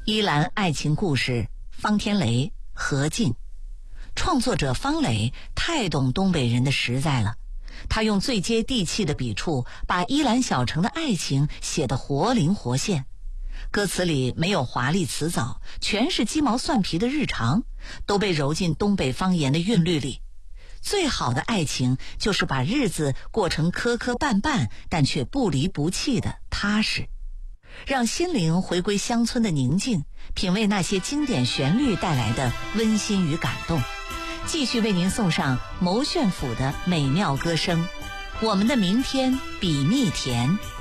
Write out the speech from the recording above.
依兰爱情故事，方天雷、何静。创作者方磊太懂东北人的实在了，他用最接地气的笔触，把依兰小城的爱情写得活灵活现。歌词里没有华丽辞藻，全是鸡毛蒜皮的日常，都被揉进东北方言的韵律里。最好的爱情就是把日子过成磕磕绊绊，但却不离不弃的踏实。让心灵回归乡村的宁静，品味那些经典旋律带来的温馨与感动。继续为您送上牟炫甫的美妙歌声。我们的明天比蜜甜。